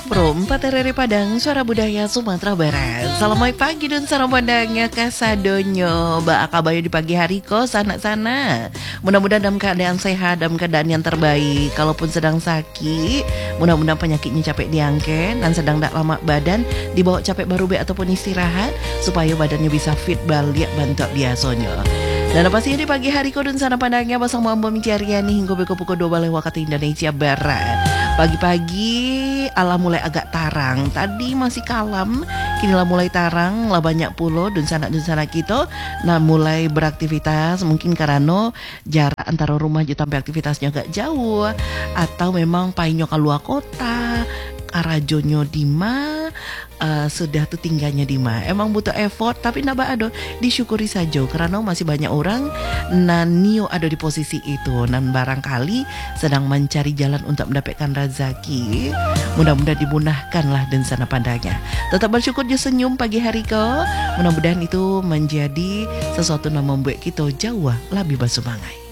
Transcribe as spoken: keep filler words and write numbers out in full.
From Paterere Padang, Suara Budaya Sumatera Barat. Selamat pagi dan salam pandangnya kasadonyo. Mbak Akabayo di pagi hari ko sana-sana. Mudah-mudahan dalam keadaan sehat, dalam keadaan yang terbaik. Kalaupun sedang sakit, mudah-mudahan penyakitnya capek diangkat. Dan sedang tak lama badan, dibawa capek baru be ataupun istirahat. Supaya badannya bisa fit balik bantu biasanya. Dan pastinya di pagi hari kodun sana pandangnya bersama Mbak Miciariani hingga pukul dua balik waktu Indonesia Barat. Pagi-pagi alam mulai agak tarang. Tadi masih kalam, kini lah mulai tarang, lah banyak pulau dan sana-dan sana kita nah mulai beraktivitas. Mungkin karena jarak antara rumah je sampai aktivitasnya agak jauh, atau memang painyo keluar kota, arajonyo dima, uh, sudah tuh tinggalnya dima. Emang butuh effort, tapi naba ado disyukuri saja karena masih banyak orang nan nio ada di posisi itu, nan barangkali sedang mencari jalan untuk mendapatkan rezeki. Mudah-mudahan dimudahkanlah dan sana pandangnya. Tetap bersyukur je senyum pagi hari ko. Mudah-mudahan itu menjadi sesuatu yang membuat kita jauh lebih bersemangat.